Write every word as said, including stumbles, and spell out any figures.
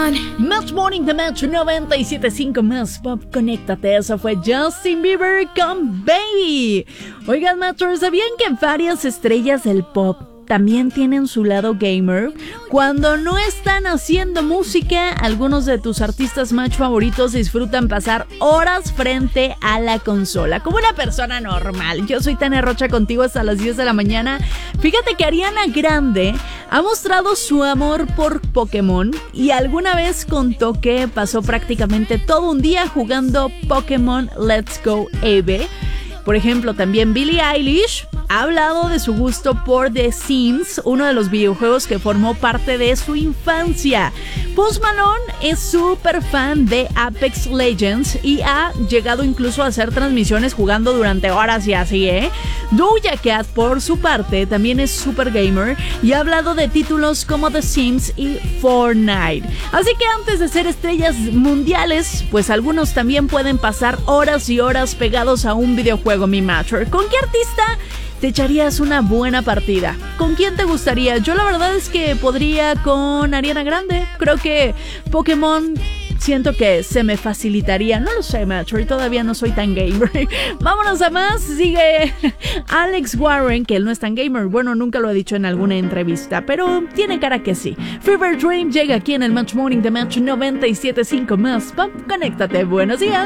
Match Morning de Match noventa y siete punto cinco más Pop, conéctate. Eso fue Justin Bieber con Baby. Oigan, Matchers, ¿sabían que varias estrellas del pop también tienen su lado gamer? Cuando no están haciendo música, algunos de tus artistas match favoritos disfrutan pasar horas frente a la consola, como una persona normal. Yo soy Tania Rocha, contigo hasta las diez de la mañana. Fíjate que Ariana Grande ha mostrado su amor por Pokémon y alguna vez contó que pasó prácticamente todo un día jugando Pokémon Let's Go Eevee. Por ejemplo, también Billie Eilish ha hablado de su gusto por The Sims, uno de los videojuegos que formó parte de su infancia. Post Malone es súper fan de Apex Legends y ha llegado incluso a hacer transmisiones jugando durante horas y así, ¿eh? Doja Cat, por su parte, también es súper gamer y ha hablado de títulos como The Sims y Fortnite. Así que antes de ser estrellas mundiales, pues algunos también pueden pasar horas y horas pegados a un videojuego, mi matcher. ¿Con qué artista te echarías una buena partida? ¿Con quién te gustaría? Yo la verdad es que podría con Ariana Grande. Creo que Pokémon siento que se me facilitaría. No lo sé, Matcher, todavía no soy tan gamer. Vámonos a más. Sigue Alex Warren, que él no es tan gamer. Bueno, nunca lo ha dicho en alguna entrevista, pero tiene cara que sí. Fever Dream llega aquí en el Match Morning de Match noventa y siete punto cinco más Pop. Conéctate. Buenos días.